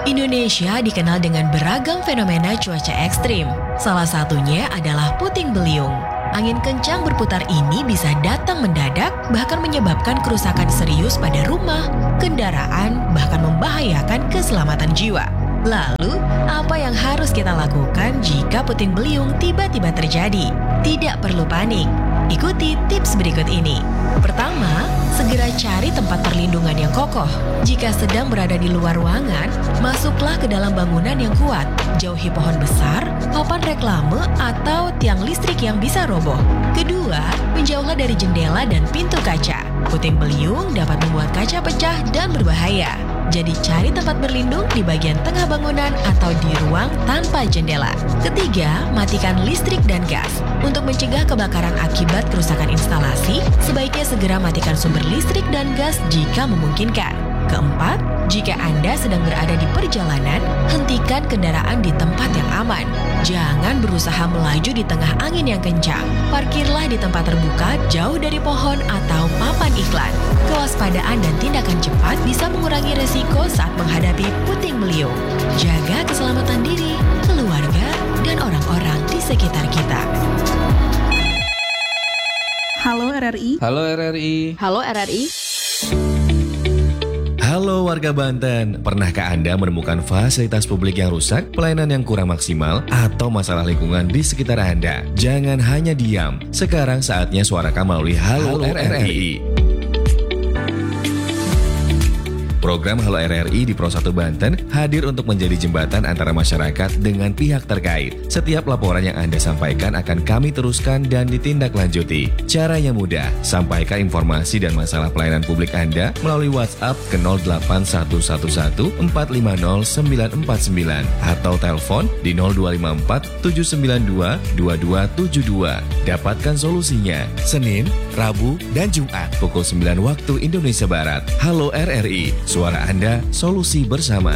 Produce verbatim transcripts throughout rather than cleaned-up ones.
Indonesia dikenal dengan beragam fenomena cuaca ekstrim. Salah satunya adalah puting beliung. Angin kencang berputar ini bisa datang mendadak, bahkan menyebabkan kerusakan serius pada rumah, kendaraan, bahkan membahayakan keselamatan jiwa. Lalu, apa yang harus kita lakukan jika puting beliung tiba-tiba terjadi? Tidak perlu panik. Ikuti tips berikut ini. Pertama, segera cari tempat perlindungan yang kokoh. Jika sedang berada di luar ruangan, masuklah ke dalam bangunan yang kuat. Jauhi pohon besar, papan reklame, atau tiang listrik yang bisa roboh. Kedua, menjauhlah dari jendela dan pintu kaca. Puting beliung dapat membuat kaca pecah dan berbahaya. Jadi cari tempat berlindung di bagian tengah bangunan atau di ruang tanpa jendela. Ketiga, matikan listrik dan gas. Untuk mencegah kebakaran akibat kerusakan instalasi, sebaiknya segera matikan sumber listrik dan gas jika memungkinkan. Keempat, jika Anda sedang berada di perjalanan, hentikan kendaraan di tempat yang aman. Jangan berusaha melaju di tengah angin yang kencang. Parkirlah di tempat terbuka, jauh dari pohon atau papan iklan. Kewaspadaan dan tindakan cepat bisa mengurangi resiko saat menghadapi puting beliung. Jaga keselamatan diri, keluarga, dan orang-orang di sekitar kita. Halo R R I. Halo R R I. Halo R R I. Halo warga Banten, pernahkah Anda menemukan fasilitas publik yang rusak, pelayanan yang kurang maksimal, atau masalah lingkungan di sekitar Anda? Jangan hanya diam, sekarang saatnya suarakan melalui Halo, Halo R R I. Program Halo R R I di Pro satu Banten hadir untuk menjadi jembatan antara masyarakat dengan pihak terkait. Setiap laporan yang Anda sampaikan akan kami teruskan dan ditindaklanjuti. Caranya mudah, sampaikan informasi dan masalah pelayanan publik Anda melalui WhatsApp ke nol delapan satu satu satu empat lima nol sembilan empat sembilan atau telepon di nol dua lima empat tujuh sembilan dua dua dua tujuh dua. Dapatkan solusinya Senin, Rabu, dan Jumat pukul sembilan waktu Indonesia Barat. Halo R R I. Suara Anda, solusi bersama.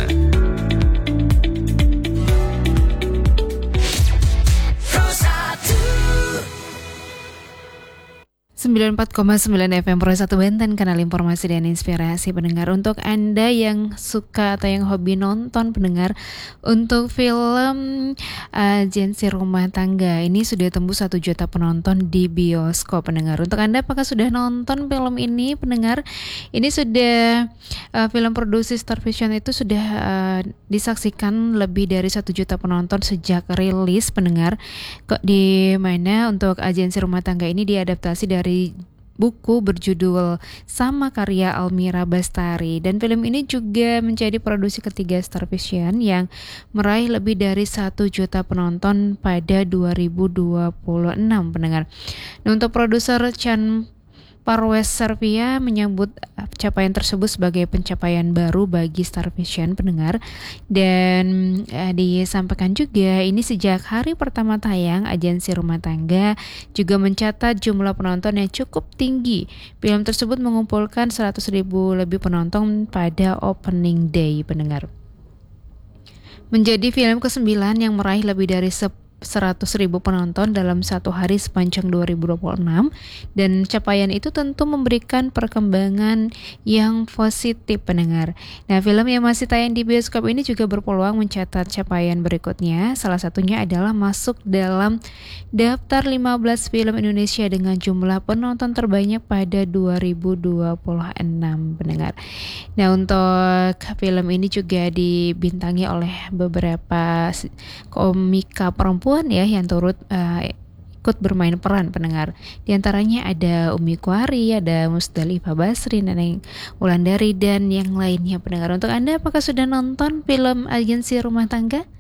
sembilan puluh empat koma sembilan F M Pro satu Banten, kanal informasi dan inspirasi pendengar. Untuk Anda yang suka atau yang hobi nonton pendengar, untuk film Agensi Rumah Tangga ini sudah tembus satu juta penonton di bioskop pendengar. Untuk Anda apakah sudah nonton film ini pendengar? Ini sudah uh, film produksi Star Vision itu sudah uh, disaksikan lebih dari satu juta penonton sejak rilis pendengar. Kok di mana untuk Agensi Rumah Tangga ini diadaptasi dari buku berjudul sama karya Almira Bastari, dan film ini juga menjadi produksi ketiga Star Vision yang meraih lebih dari satu juta penonton pada dua ribu dua puluh enam pendengar. Nah, untuk produser Chan Parwes Servia menyambut capaian tersebut sebagai pencapaian baru bagi Star Vision pendengar, dan eh, disampaikan juga ini sejak hari pertama tayang Agensi Rumah Tangga juga mencatat jumlah penonton yang cukup tinggi. Film tersebut mengumpulkan seratus ribu lebih penonton pada opening day pendengar. Menjadi film kesembilan yang meraih lebih dari seratus ribu penonton dalam satu hari sepanjang dua ribu dua puluh enam, dan capaian itu tentu memberikan perkembangan yang positif pendengar. Nah, film yang masih tayang di bioskop ini juga berpeluang mencatat capaian berikutnya. Salah satunya adalah masuk dalam daftar lima belas film Indonesia dengan jumlah penonton terbanyak pada dua ribu dua puluh enam pendengar. Nah, untuk film ini juga dibintangi oleh beberapa komika perempuan ya yang turut uh, ikut bermain peran pendengar. Di antaranya ada Umi Kuari, ada Musdalifah Basri, Neneng Wulandari, dan yang lainnya pendengar. Untuk Anda apakah sudah nonton film Agensi Rumah Tangga?